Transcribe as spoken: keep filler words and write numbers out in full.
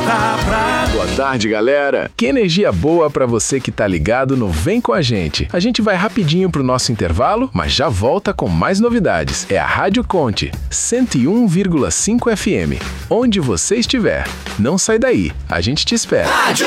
volta pra... Boa tarde, galera. Que energia boa pra você que tá ligado no Vem Com a Gente. A gente vai rapidinho pro nosso intervalo, mas já volta com mais novidades. É a Rádio Conte, cento e um vírgula cinco F M. Onde você estiver, não sai daí. A gente te espera. Rádio